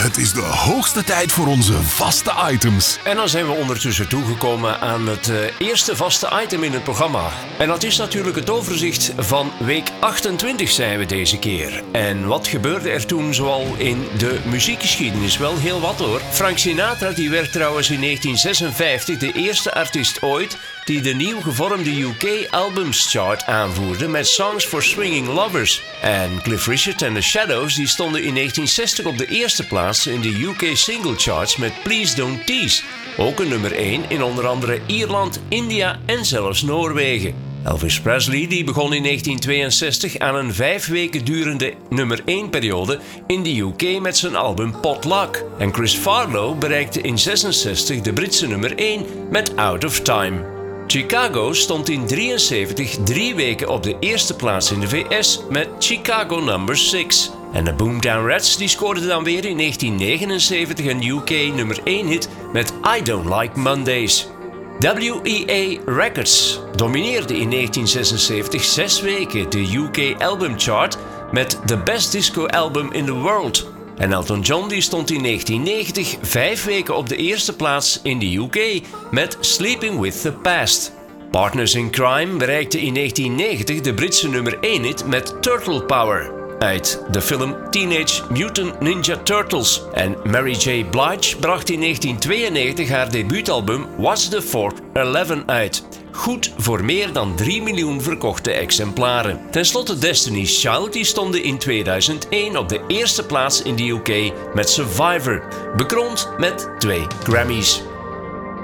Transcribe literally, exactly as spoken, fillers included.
Het is de hoogste tijd voor onze vaste items. En dan zijn we ondertussen toegekomen aan het uh, eerste vaste item in het programma. En dat is natuurlijk het overzicht van week achtentwintig zijn we deze keer. En wat gebeurde er toen zoal in de muziekgeschiedenis? Wel heel wat hoor. Frank Sinatra die werd trouwens in negentien zesenvijftig de eerste artiest ooit die de nieuw gevormde U K Albums Chart aanvoerde met Songs for Swinging Lovers. En Cliff Richard en The Shadows die stonden in negentien zestig op de eerste plaats in de U K Single Charts met Please Don't Tease. Ook een nummer één in onder andere Ierland, India en zelfs Noorwegen. Elvis Presley die begon in negentien tweeënzestig aan een vijf weken durende nummer één periode in de U K met zijn album Potluck. En Chris Farlowe bereikte in zesenzestig de Britse nummer één met Out of Time. Chicago stond in drieënzeventig drie weken op de eerste plaats in de V S met Chicago number zes. En de Boomtown Rats die scoorden dan weer in negentien negenenzeventig een U K nummer één hit met I Don't Like Mondays. W E A Records domineerde in negentien zesenzeventig zes weken de U K Album Chart met The Best Disco Album in the World. En Elton John die stond in negentien negentig vijf weken op de eerste plaats in de U K met Sleeping with the Past. Partners in Crime bereikte in negentien negentig de Britse nummer één hit met Turtle Power uit de film Teenage Mutant Ninja Turtles. En Mary J. Blige bracht in negentien tweeënnegentig haar debuutalbum What's the Fourth Eleven uit. Goed voor meer dan drie miljoen verkochte exemplaren. Ten slotte Destiny's Child die stonden in tweeduizend één op de eerste plaats in de U K met Survivor, bekroond met twee Grammys.